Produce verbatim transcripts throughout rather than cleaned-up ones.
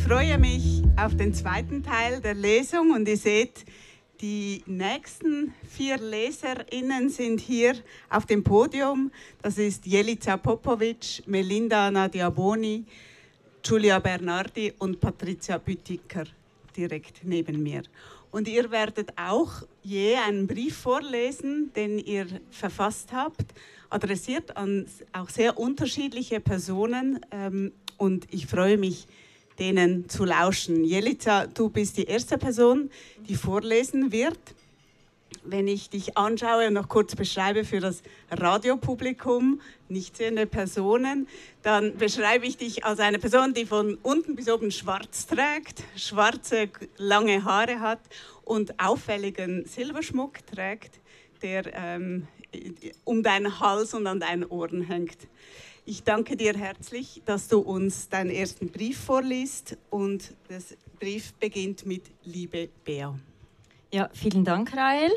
freue mich auf den zweiten Teil der Lesung und ihr seht, die nächsten vier LeserInnen sind hier auf dem Podium. Das ist Jelica Popovic, Melinda Nadiaboni, Giulia Bernardi und Patricia Büttiker direkt neben mir. Und ihr werdet auch je einen Brief vorlesen, den ihr verfasst habt, adressiert an auch sehr unterschiedliche Personen. Ähm, und ich freue mich, denen zu lauschen. Jelica, du bist die erste Person, die vorlesen wird. Wenn ich dich anschaue und noch kurz beschreibe für das Radiopublikum, nicht sehende Personen, dann beschreibe ich dich als eine Person, die von unten bis oben schwarz trägt, schwarze, lange Haare hat und auffälligen Silberschmuck trägt, der ähm, um deinen Hals und an deinen Ohren hängt. Ich danke dir herzlich, dass du uns deinen ersten Brief vorliest und der Brief beginnt mit Liebe Bea. Ja, vielen Dank, Rahel.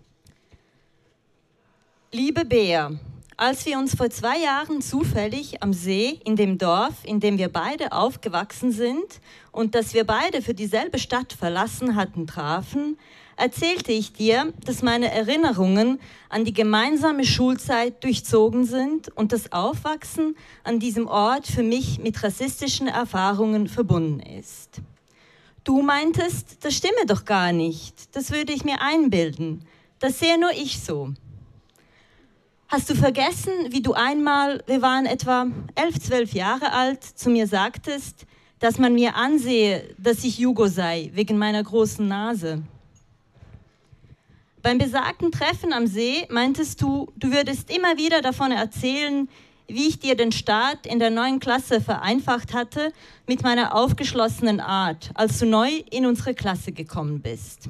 Liebe Bea, als wir uns vor zwei Jahren zufällig am See in dem Dorf, in dem wir beide aufgewachsen sind und das wir beide für dieselbe Stadt verlassen hatten, trafen, erzählte ich dir, dass meine Erinnerungen an die gemeinsame Schulzeit durchzogen sind und das Aufwachsen an diesem Ort für mich mit rassistischen Erfahrungen verbunden ist. Du meintest, das stimme doch gar nicht, das würde ich mir einbilden, das sehe nur ich so. Hast du vergessen, wie du einmal, wir waren etwa elf, zwölf Jahre alt, zu mir sagtest, dass man mir ansehe, dass ich Jugo sei, wegen meiner großen Nase? Beim besagten Treffen am See meintest du, du würdest immer wieder davon erzählen, wie ich dir den Start in der neuen Klasse vereinfacht hatte mit meiner aufgeschlossenen Art, als du neu in unsere Klasse gekommen bist.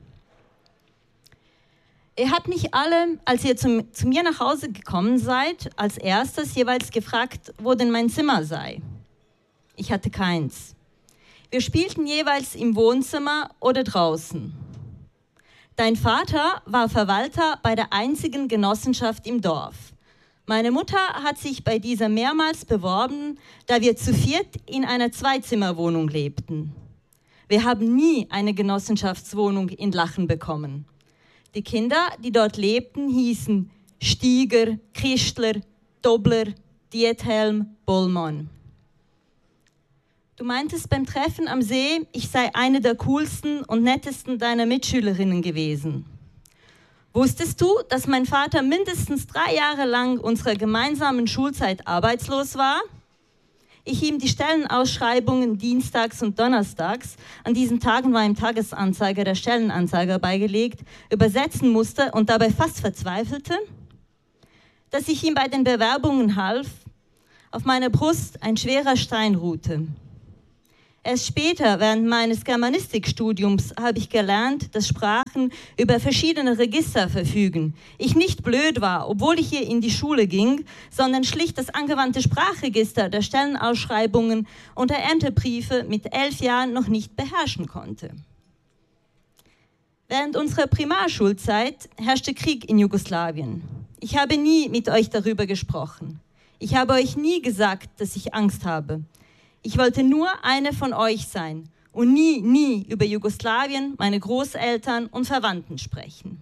Ihr habt mich alle, als ihr zum, zu mir nach Hause gekommen seid, als erstes jeweils gefragt, wo denn mein Zimmer sei. Ich hatte keins. Wir spielten jeweils im Wohnzimmer oder draußen. Dein Vater war Verwalter bei der einzigen Genossenschaft im Dorf. Meine Mutter hat sich bei dieser mehrmals beworben, da wir zu viert in einer Zweizimmerwohnung lebten. Wir haben nie eine Genossenschaftswohnung in Lachen bekommen. Die Kinder, die dort lebten, hießen Stieger, Christler, Dobler, Diethelm, Bollmann. Du meintest beim Treffen am See, ich sei eine der coolsten und nettesten deiner Mitschülerinnen gewesen. Wusstest du, dass mein Vater mindestens drei Jahre lang unserer gemeinsamen Schulzeit arbeitslos war? Ich ihm die Stellenausschreibungen dienstags und donnerstags, an diesen Tagen war im Tagesanzeiger der Stellenanzeiger beigelegt, übersetzen musste und dabei fast verzweifelte? Dass ich ihm bei den Bewerbungen half, auf meiner Brust ein schwerer Stein ruhte. Erst später, während meines Germanistikstudiums, habe ich gelernt, dass Sprachen über verschiedene Register verfügen. Ich nicht blöd war, obwohl ich hier in die Schule ging, sondern schlicht das angewandte Sprachregister der Stellenausschreibungen und der Ämterbriefe mit elf Jahren noch nicht beherrschen konnte. Während unserer Primarschulzeit herrschte Krieg in Jugoslawien. Ich habe nie mit euch darüber gesprochen. Ich habe euch nie gesagt, dass ich Angst habe. Ich wollte nur eine von euch sein und nie, nie über Jugoslawien, meine Großeltern und Verwandten sprechen.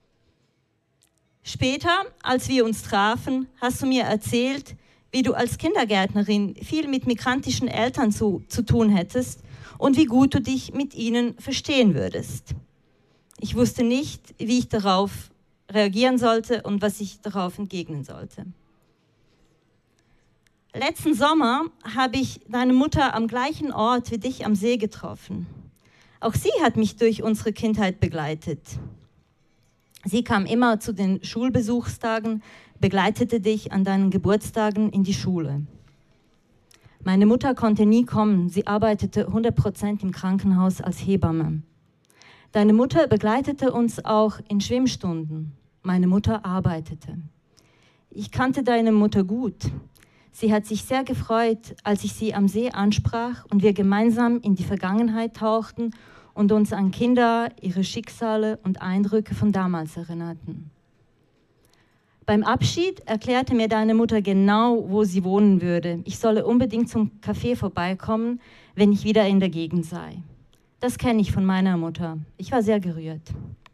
Später, als wir uns trafen, hast du mir erzählt, wie du als Kindergärtnerin viel mit migrantischen Eltern zu, zu tun hättest und wie gut du dich mit ihnen verstehen würdest. Ich wusste nicht, wie ich darauf reagieren sollte und was ich darauf entgegnen sollte. Letzten Sommer habe ich deine Mutter am gleichen Ort wie dich am See getroffen. Auch sie hat mich durch unsere Kindheit begleitet. Sie kam immer zu den Schulbesuchstagen, begleitete dich an deinen Geburtstagen in die Schule. Meine Mutter konnte nie kommen, sie arbeitete hundert Prozent im Krankenhaus als Hebamme. Deine Mutter begleitete uns auch in Schwimmstunden. Meine Mutter arbeitete. Ich kannte deine Mutter gut. Sie hat sich sehr gefreut, als ich sie am See ansprach und wir gemeinsam in die Vergangenheit tauchten und uns an Kinder, ihre Schicksale und Eindrücke von damals erinnerten. Beim Abschied erklärte mir deine Mutter genau, wo sie wohnen würde. Ich solle unbedingt zum Café vorbeikommen, wenn ich wieder in der Gegend sei. Das kenne ich von meiner Mutter. Ich war sehr gerührt.